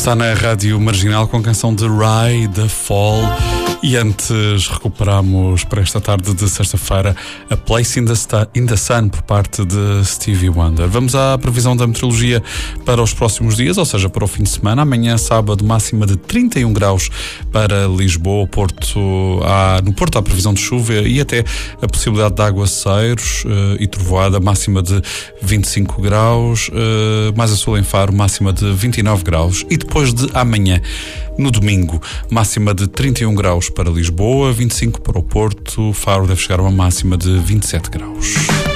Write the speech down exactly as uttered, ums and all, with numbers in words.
Está na Rádio Marginal com a canção de Rai, The Fall. E antes recuperamos para esta tarde de sexta-feira A Place in the, Sta- in the Sun por parte de Stevie Wonder. Vamos à previsão da meteorologia para os próximos dias, ou seja, para o fim de semana. Amanhã, sábado, máxima de trinta e um graus para Lisboa, Porto. Há, no Porto há previsão de chuva e até a possibilidade de aguaceiros uh, e trovoada, máxima de vinte e cinco graus. Uh, mais a sul em Faro, máxima de vinte e nove graus. E depois de amanhã, no domingo, máxima de trinta e um graus para Lisboa, vinte e cinco para o Porto. Faro deve chegar a uma máxima de vinte e sete graus.